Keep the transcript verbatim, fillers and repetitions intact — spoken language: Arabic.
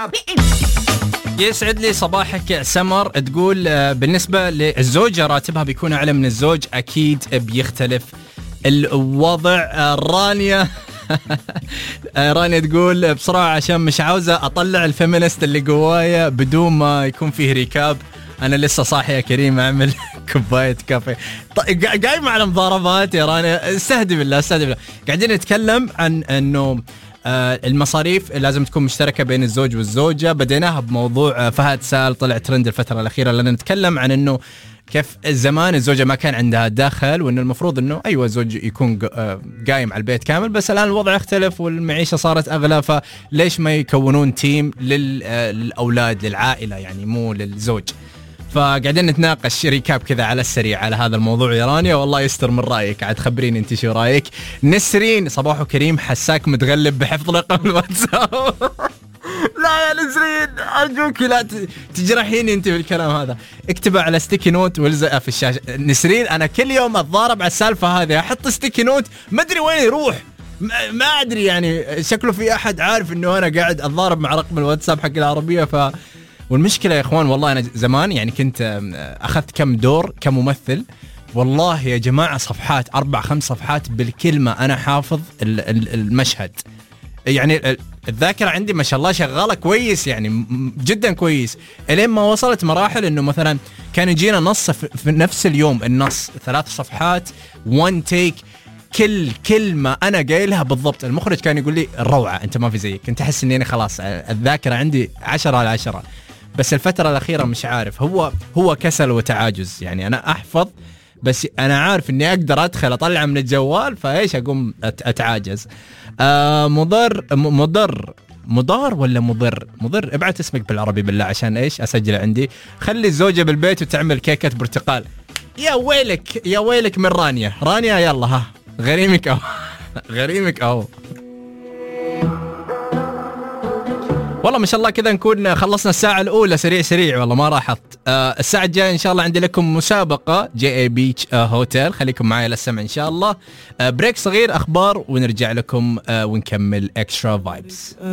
يسعد لي صباحك سمر. تقول بالنسبة للزوجة راتبها بيكون أعلى من الزوج أكيد بيختلف الوضع. رانيا رانيا تقول بصراحة عشان مش عاوزة أطلع الفيمينست اللي جوايا بدون ما يكون فيه ركاب، أنا لسه صاحي يا كريم أعمل كوباية كافي. قايم على مضاربات يا رانيا، استهدي بالله استهدي بالله. قاعدين نتكلم عن أنه المصاريف لازم تكون مشتركة بين الزوج والزوجة. بديناها بموضوع فهد سال طلع ترند الفترة الأخيرة، لأننا نتكلم عن أنه كيف زمان الزوجة ما كان عندها دخل، وأنه المفروض أنه أيوة الزوج يكون قايم على البيت كامل، بس الآن الوضع اختلف والمعيشة صارت أغلى، فليش ما يكونون تيم للأولاد للعائلة يعني مو للزوج. فقاعدين نتناقش ريكاب كذا على السريع على هذا الموضوع يا رانيا، والله يستر من رأيك. عاد خبريني انت شو رأيك. نسرين صباح كريم، حساك متغلب بحفظ رقم الواتساب. لا يا نسرين أرجوك لا تجرحيني انت بالكلام هذا. اكتبه على ستيكي نوت والزقه في الشاشة. نسرين انا كل يوم اتضارب على السالفة هذه، احط ستيكي نوت ما ادري وين يروح، ما ادري يعني شكله في احد عارف انه انا قاعد اتضارب مع رقم الواتساب حق العربية. ف والمشكلة يا إخوان والله أنا زمان يعني كنت أخذت كم دور كممثل، والله يا جماعة صفحات أربع خمس صفحات بالكلمة أنا حافظ المشهد. يعني الذاكرة عندي ما شاء الله شغالة كويس يعني جدا كويس، إلين ما وصلت مراحل إنه مثلا كان يجينا نص في نفس اليوم، النص ثلاث صفحات one take، كل كلمة أنا قايلها بالضبط. المخرج كان يقول لي الروعة أنت ما في زيك، كنت أحس إني أنا خلاص الذاكرة عندي عشرة على عشرة. بس الفترة الأخيرة مش عارف، هو هو كسل وتعاجز. يعني أنا أحفظ بس أنا عارف إني أقدر أدخل أطلع من الجوال، فإيش أقوم أتعاجز. آه مضر مضر مضار ولا مضر مضر ابعت اسمك بالعربي بالله عشان إيش أسجل عندي. خلي الزوجة بالبيت وتعمل كيكة برتقال. يا ويلك يا ويلك من رانيا. رانيا يلا ها غريمك أهو غريمك أهو. والله ما شاء الله كذا نكون خلصنا الساعة الأولى سريع سريع، والله ما راحت. آه الساعة الجاية إن شاء الله عندي لكم مسابقة جي اي بيتش آه هوتيل، خليكم معايا للسمع إن شاء الله. آه بريك صغير أخبار ونرجع لكم آه ونكمل إكسترا فايبس.